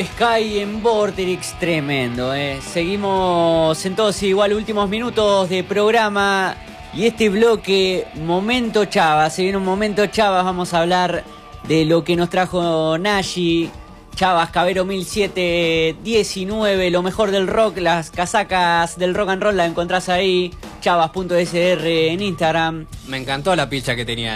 Sky en Vorterix, tremendo, Seguimos en todos igual, últimos minutos de programa. Y este bloque, Momento Chavas, se viene un Momento Chavas, vamos a hablar de lo que nos trajo Nashi. Chavas, Cabero 1719, lo mejor del rock, las casacas del rock and roll las encontrás ahí. Chavas.sr en Instagram. Me encantó la pilcha que tenía